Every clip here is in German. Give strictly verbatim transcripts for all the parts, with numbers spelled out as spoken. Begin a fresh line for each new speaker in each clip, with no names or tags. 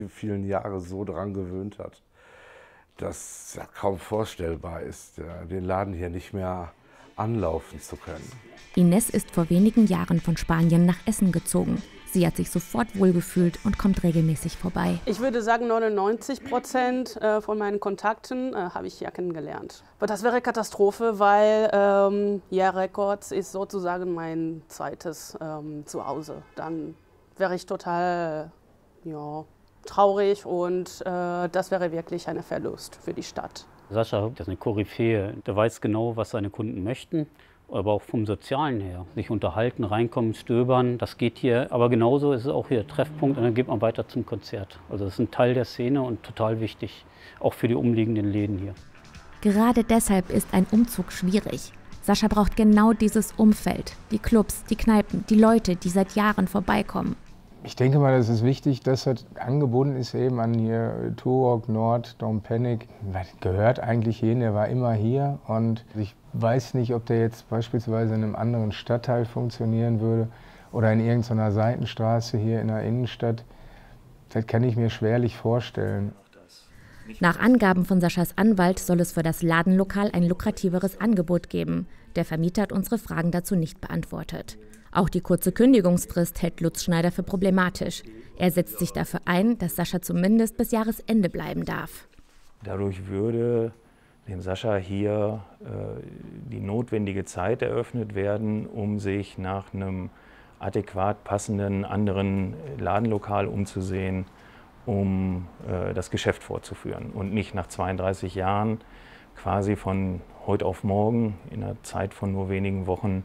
vielen Jahre so dran gewöhnt hat, dass ja kaum vorstellbar ist, den Laden hier nicht mehr anlaufen zu können.
Ines ist vor wenigen Jahren von Spanien nach Essen gezogen. Sie hat sich sofort wohlgefühlt und kommt regelmäßig vorbei.
Ich würde sagen, neunundneunzig Prozent von meinen Kontakten äh, habe ich hier kennengelernt. Aber das wäre Katastrophe, weil ähm, Ja Records ist sozusagen mein zweites ähm, Zuhause. Dann wäre ich total ja, traurig und äh, das wäre wirklich ein Verlust für die Stadt.
Sascha, das ist eine Koryphäe. Der weiß genau, was seine Kunden möchten. Aber auch vom Sozialen her. Sich unterhalten, reinkommen, stöbern, das geht hier. Aber genauso ist es auch hier Treffpunkt und dann geht man weiter zum Konzert. Also das ist ein Teil der Szene und total wichtig, auch für die umliegenden Läden hier.
Gerade deshalb ist ein Umzug schwierig. Sascha braucht genau dieses Umfeld. Die Clubs, die Kneipen, die Leute, die seit Jahren vorbeikommen.
Ich denke mal, das ist wichtig, dass das angebunden ist eben an hier Turok, Nord, Dom Panic. Das gehört eigentlich hin, der war immer hier und ich weiß nicht, ob der jetzt beispielsweise in einem anderen Stadtteil funktionieren würde oder in irgendeiner Seitenstraße hier in der Innenstadt. Das kann ich mir schwerlich vorstellen.
Nach Angaben von Saschas Anwalt soll es für das Ladenlokal ein lukrativeres Angebot geben. Der Vermieter hat unsere Fragen dazu nicht beantwortet. Auch die kurze Kündigungsfrist hält Lutz Schneider für problematisch. Er setzt sich dafür ein, dass Sascha zumindest bis Jahresende bleiben darf.
Dadurch würde dem Sascha hier äh, die notwendige Zeit eröffnet werden, um sich nach einem adäquat passenden anderen Ladenlokal umzusehen, um äh, das Geschäft fortzuführen und nicht nach zweiunddreißig Jahren quasi von heute auf morgen in einer Zeit von nur wenigen Wochen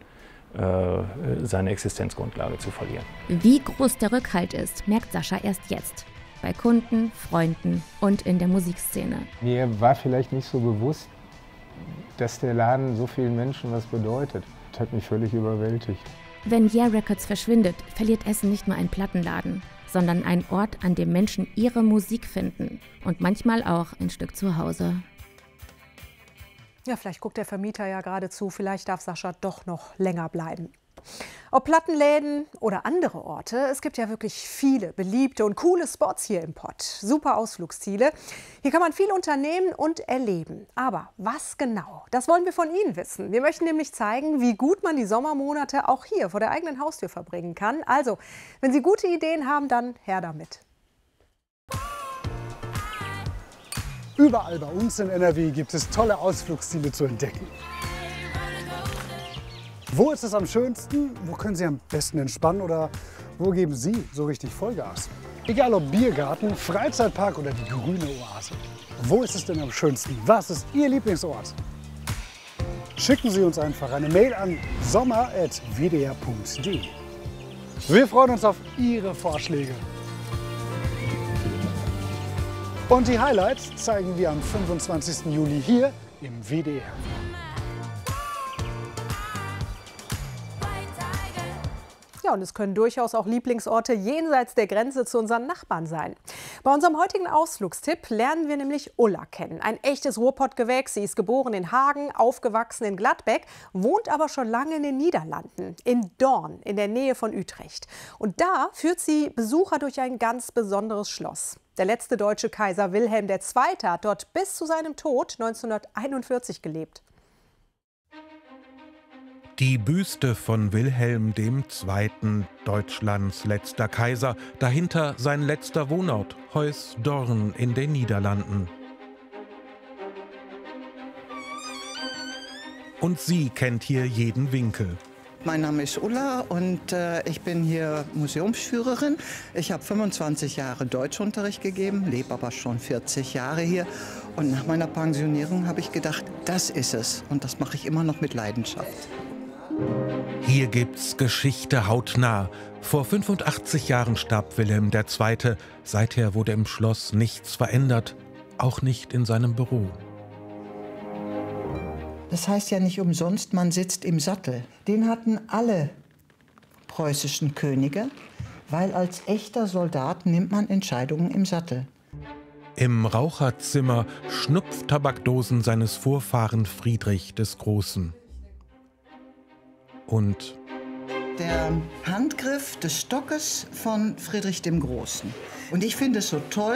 seine Existenzgrundlage zu verlieren.
Wie groß der Rückhalt ist, merkt Sascha erst jetzt. Bei Kunden, Freunden und in der Musikszene.
Mir war vielleicht nicht so bewusst, dass der Laden so vielen Menschen was bedeutet. Das hat mich völlig überwältigt.
Wenn Yeah Records verschwindet, verliert Essen nicht nur einen Plattenladen, sondern einen Ort, an dem Menschen ihre Musik finden. Und manchmal auch ein Stück Zuhause.
Ja, vielleicht guckt der Vermieter ja gerade zu, vielleicht darf Sascha doch noch länger bleiben. Ob Plattenläden oder andere Orte, es gibt ja wirklich viele beliebte und coole Spots hier im Pott. Super Ausflugsziele. Hier kann man viel unternehmen und erleben. Aber was genau? Das wollen wir von Ihnen wissen. Wir möchten nämlich zeigen, wie gut man die Sommermonate auch hier vor der eigenen Haustür verbringen kann. Also, wenn Sie gute Ideen haben, dann her damit.
Überall bei uns in N R W gibt es tolle Ausflugsziele zu entdecken. Wo ist es am schönsten? Wo können Sie am besten entspannen oder wo geben Sie so richtig Vollgas? Egal ob Biergarten, Freizeitpark oder die grüne Oase. Wo ist es denn am schönsten? Was ist Ihr Lieblingsort? Schicken Sie uns einfach eine Mail an sommer at w d r punkt d e. Wir freuen uns auf Ihre Vorschläge. Und die Highlights zeigen wir am fünfundzwanzigsten Juli hier im W D R.
Ja, und es können durchaus auch Lieblingsorte jenseits der Grenze zu unseren Nachbarn sein. Bei unserem heutigen Ausflugstipp lernen wir nämlich Ulla kennen. Ein echtes Ruhrpottgewächs. Sie ist geboren in Hagen, aufgewachsen in Gladbeck, wohnt aber schon lange in den Niederlanden, in Doorn, in der Nähe von Utrecht. Und da führt sie Besucher durch ein ganz besonderes Schloss. Der letzte deutsche Kaiser Wilhelm der Zweite hat dort bis zu seinem Tod neunzehnhunderteinundvierzig gelebt.
Die Büste von Wilhelm der Zweite., Deutschlands letzter Kaiser, dahinter sein letzter Wohnort, Heus Doorn in den Niederlanden. Und sie kennt hier jeden Winkel.
Mein Name ist Ulla und äh, ich bin hier Museumsführerin. Ich habe fünfundzwanzig Jahre Deutschunterricht gegeben, lebe aber schon vierzig Jahre hier. Und nach meiner Pensionierung habe ich gedacht, das ist es. Und das mache ich immer noch mit Leidenschaft.
Hier gibt's Geschichte hautnah. Vor fünfundachtzig Jahren starb Wilhelm der Zweite. Seither wurde im Schloss nichts verändert, auch nicht in seinem Büro.
Das heißt ja nicht umsonst, man sitzt im Sattel. Den hatten alle preußischen Könige, weil als echter Soldat nimmt man Entscheidungen im Sattel.
Im Raucherzimmer Schnupftabakdosen seines Vorfahren Friedrich des Großen. Und
der Handgriff des Stockes von Friedrich dem Großen. Und ich finde es so toll,